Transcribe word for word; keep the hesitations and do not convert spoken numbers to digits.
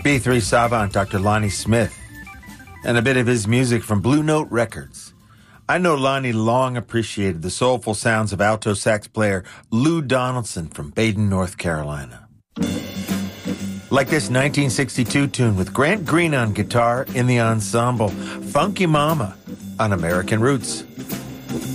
B three savant Doctor Lonnie Smith, and a bit of his music from Blue Note Records. I know Lonnie long appreciated the soulful sounds of alto sax player Lou Donaldson from Baden, North Carolina. Like this nineteen sixty-two tune with Grant Green on guitar in the ensemble, Funky Mama on American Roots.